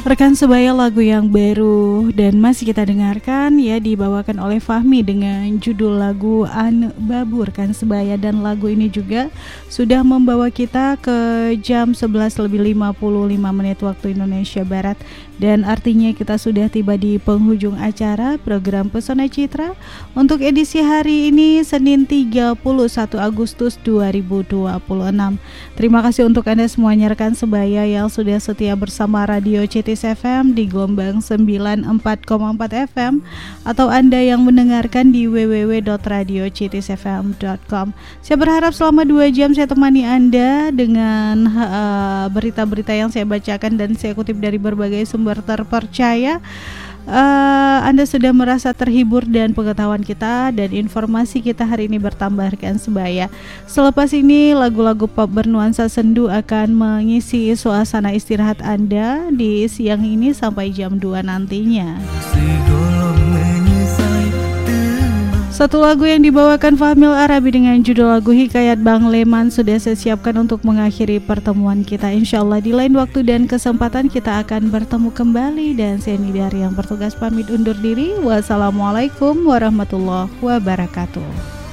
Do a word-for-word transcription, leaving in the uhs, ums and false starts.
Rekan sebaya, lagu yang baru dan masih kita dengarkan ya dibawakan oleh Fahmi dengan judul lagu Anu Babu rekan sebaya, dan lagu ini juga sudah membawa kita ke jam sebelas lebih lima puluh lima menit waktu Indonesia Barat, dan artinya kita sudah tiba di penghujung acara program Pesona Citra untuk edisi hari ini Senin tiga puluh satu Agustus dua ribu dua puluh enam. Terima kasih untuk Anda semuanya rekan sebaya yang sudah setia bersama Radio C T F M di gelombang sembilan puluh empat koma empat F M, atau Anda yang mendengarkan di w w w dot radio c t s f m dot com. Saya berharap selama dua jam saya temani Anda dengan uh, berita-berita yang saya bacakan dan saya kutip dari berbagai sumber terpercaya. Uh, Anda sudah merasa terhibur dan pengetahuan kita dan informasi kita hari ini bertambah rekan sebaya. Selepas ini lagu-lagu pop bernuansa sendu akan mengisi suasana istirahat Anda di siang ini sampai jam dua nantinya. Satu lagu yang dibawakan Fahmil Arabi dengan judul lagu Hikayat Bang Leman sudah saya siapkan untuk mengakhiri pertemuan kita. Insya Allah di lain waktu dan kesempatan kita akan bertemu kembali, dan saya Nidari yang bertugas pamit undur diri. Wassalamualaikum warahmatullahi wabarakatuh.